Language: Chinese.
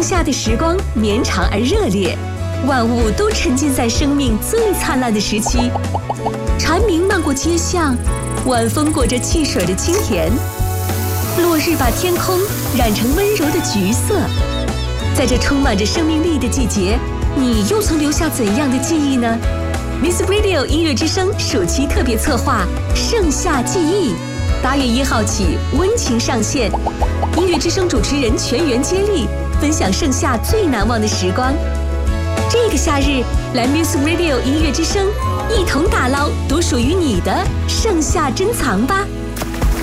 夏的时光绵长而热烈，万物都沉浸在生命最灿烂的时期。蝉鸣漫过街巷，晚风裹着汽水的清甜，落日把天空染成温柔的橘色。在这充满着生命力的季节，你又曾留下怎样的记忆呢？ Miss Radio 音乐之声暑期特别策划盛夏记忆，8月1号起温情上线，音乐之声主持人全员接力，分享盛夏最难忘的时光。这个夏日，来 Miss Radio 音乐之声，一同打捞独属于你的盛夏珍藏吧。